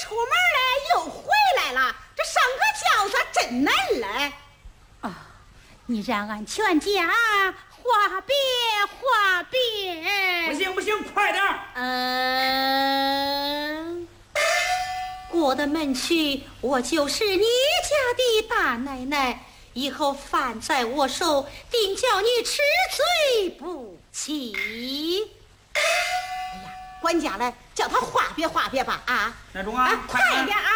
出门来又回来了，这上个轿子真难嘞。 啊，你让俺全家话别话别。 不行，快点过得门去，我就是你家的大奶奶，以后饭在我手，定叫你吃罪不起。 哎呀，管家来，叫他话别话别吧啊！ 那中啊， 快点啊！